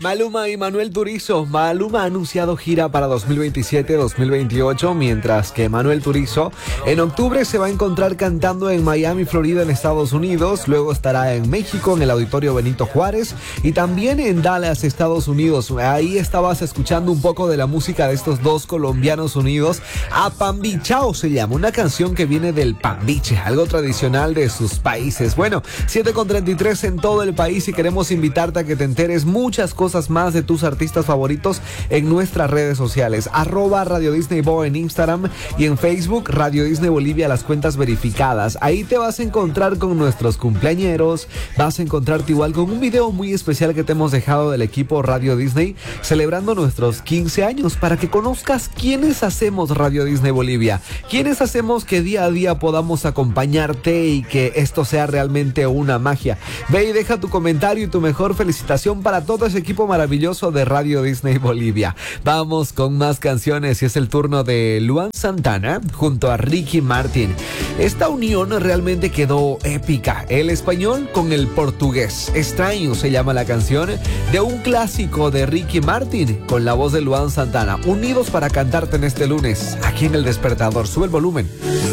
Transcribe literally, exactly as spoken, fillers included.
Maluma y Manuel Turizo. Maluma ha anunciado gira para dos mil veintisiete dos mil veintiocho, mientras que Manuel Turizo en octubre se va a encontrar cantando en Miami, Florida, en Estados Unidos. Luego estará en México, en el Auditorio Benito Juárez, y también en Dallas, Estados Unidos. Ahí estabas escuchando un poco de la música de estos dos colombianos unidos. Apambichao se llama, una canción que viene del pambiche, algo tradicional de sus países. Bueno, siete con treinta y tres en todo el país, y queremos invitarte a que te enteres muchas cosas más de tus artistas favoritos en nuestras redes sociales, arroba Radio Disney Bo en Instagram y en Facebook Radio Disney Bolivia, las cuentas verificadas. Ahí te vas a encontrar con nuestros cumpleañeros, vas a encontrarte igual con un video muy especial que te hemos dejado del equipo Radio Disney celebrando nuestros quince años, para que conozcas quiénes hacemos Radio Disney Bolivia, quiénes hacemos que día a día podamos acompañarte y que esto sea realmente una magia. Ve y deja tu comentario y tu mejor felicitación para todo ese equipo maravilloso de Radio Disney Bolivia. Vamos con más canciones y es el turno de Luan Santana junto a Ricky Martin. Esta unión realmente quedó épica. El español con el portugués. Extraño se llama la canción, de un clásico de Ricky Martin con la voz de Luan Santana. Unidos para cantarte en este lunes aquí en El Despertador. Sube el volumen.